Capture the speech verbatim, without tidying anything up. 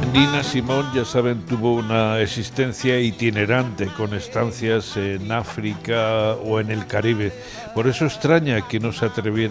Nina Simone, ya saben, tuvo una existencia itinerante con estancias en África o en el Caribe. Por eso extraña que no se atreviera